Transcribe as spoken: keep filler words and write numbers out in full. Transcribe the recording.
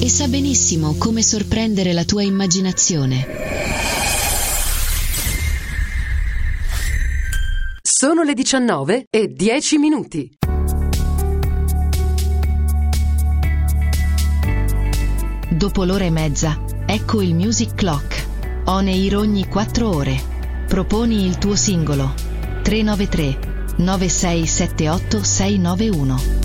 e sa benissimo come sorprendere la tua immaginazione. Sono le diciannove e dieci minuti. Dopo l'ora e mezza, ecco il Music Clock. On air ogni quattro ore. Proponi il tuo singolo. tre nove tre nove sei sette otto sei nove uno.